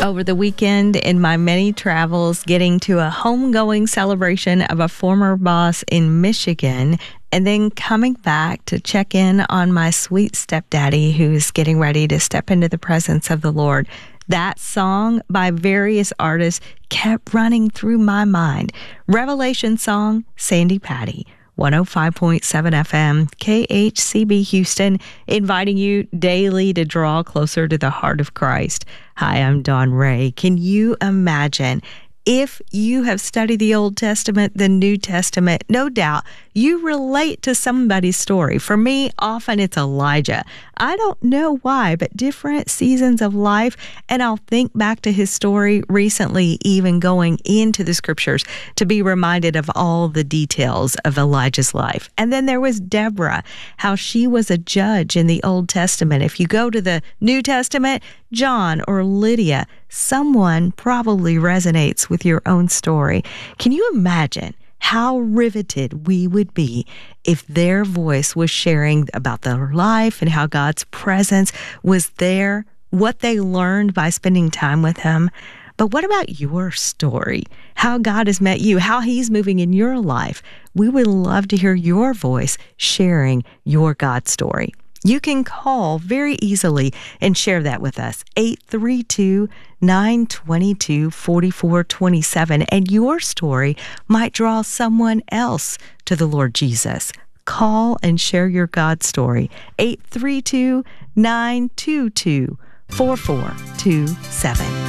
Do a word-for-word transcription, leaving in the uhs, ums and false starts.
Over the weekend, in my many travels, getting to a homegoing celebration of a former boss in Michigan, and then coming back to check in on my sweet stepdaddy who's getting ready to step into the presence of the Lord. That song by various artists kept running through my mind. Revelation song, Sandi Patty. one oh five point seven F M, K H C B Houston, inviting you daily to draw closer to the heart of Christ. Hi, I'm Dawn Ray. Can you imagine if you have studied the Old Testament, the New Testament? No doubt you relate to somebody's story. For me, often it's Elijah. I don't know why, but different seasons of life, and I'll think back to his story recently, even going into the scriptures to be reminded of all the details of Elijah's life. And then there was Deborah, how she was a judge in the Old Testament. If you go to the New Testament, John or Lydia, someone probably resonates with your own story. Can you imagine how riveted we would be if their voice was sharing about their life and how God's presence was there, what they learned by spending time with Him? But what about your story? How God has met you, how He's moving in your life? We would love to hear your voice sharing your God story. You can call very easily and share that with us, eight three two, nine two two, four four two seven, and your story might draw someone else to the Lord Jesus. Call and share your God story, eight three two, nine two two, four four two seven.